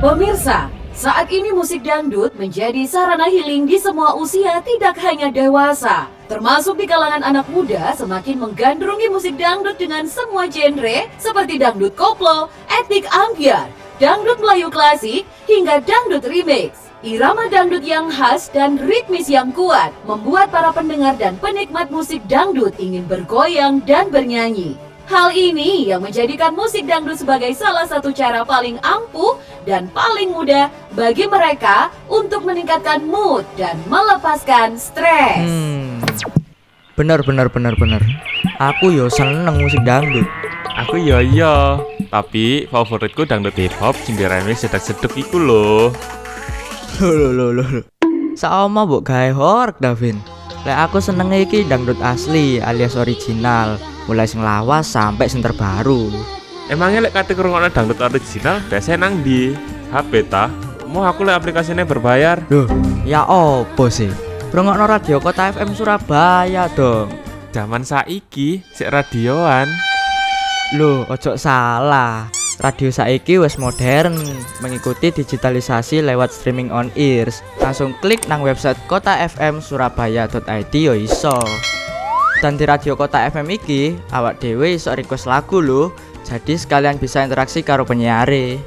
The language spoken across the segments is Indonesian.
Pemirsa, saat ini musik dangdut menjadi sarana healing di semua usia, tidak hanya dewasa. Termasuk di kalangan anak muda semakin menggandrungi musik dangdut dengan semua genre seperti dangdut koplo, etnik ambyar, dangdut Melayu klasik, hingga dangdut remix. Irama dangdut yang khas dan ritmis yang kuat membuat para pendengar dan penikmat musik dangdut ingin bergoyang dan bernyanyi. Hal ini yang menjadikan musik dangdut sebagai salah satu cara paling ampuh dan paling mudah bagi mereka untuk meningkatkan mood dan melepaskan stres. Bener. Aku yo seneng musik dangdut. Aku yo, tapi favoritku dangdut hip hop sing remix sedek-sedek iku lho. Loh. Sama mbok gawe hork Davin. Lek aku seneng iki dangdut asli alias original, mulai sing lawas sampai sing terbaru. Emangnya lek kate ngrungokno dangdut original biasanya nang di HP ta? Mau aku lek aplikasinya berbayar. Loh, ya opo sih? Ngrungokno radio Kota FM Surabaya dong. Zaman saiki sik radioan. Loh, ojo salah. Radio saiki wis modern, mengikuti digitalisasi lewat streaming on ears. Langsung klik nang website kotafmsurabaya.id yo iso. Dan di radio Kota FM iki, awak dhewe iso request lagu lho. Jadi sekalian bisa interaksi karo penyiare.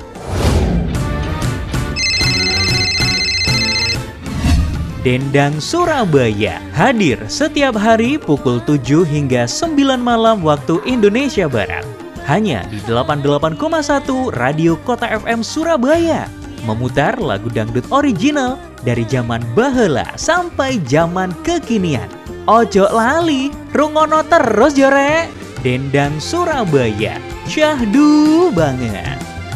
Dendang Surabaya hadir setiap hari pukul 7 hingga 9 malam waktu Indonesia Barat. Hanya di 88,1 Radio Kota FM Surabaya. Memutar lagu dangdut original dari zaman baheula sampai zaman kekinian. Ojo lali, rungono terus jore. Dendang Surabaya, syahdu banget.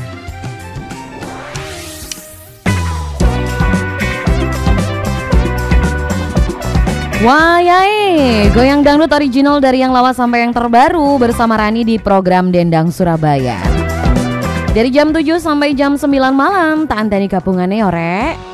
Wah goyang dangdut original dari yang lawas sampai yang terbaru bersama Rani di program Dendang Surabaya. Dari jam 7 sampai jam 9 malam, tak anteni gabungannya ya rek.